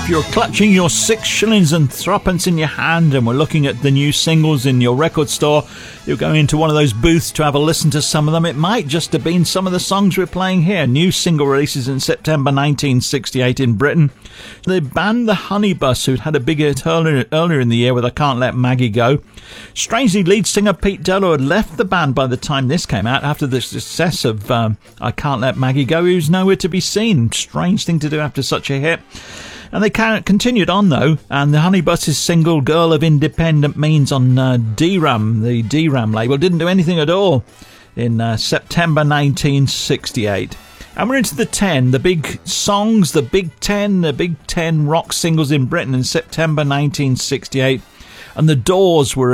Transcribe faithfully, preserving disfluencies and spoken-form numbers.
you're clutching your six shillings and threepence in your hand and we're looking at the new singles in your record store, you're going into one of those booths to have a listen to some of them. It might just have been some of the songs we're playing here. New single releases in September nineteen sixty-eight in Britain. The band The Honeybus, who'd had a big hit earlier, earlier in the year with I Can't Let Maggie Go. Strangely, lead singer Pete Dello had left the band by the time this came out after the success of um, I Can't Let Maggie Go. He was nowhere to be seen. Strange thing to do after such a hit. And they continued on, though, and the Honeybus's single Girl of Independent Means on uh, D RAM, the D RAM label, didn't do anything at all in uh, September nineteen sixty-eight. And we're into the ten, the big songs, the Big Ten, the Big Ten rock singles in Britain in September nineteen sixty-eight. And the Doors were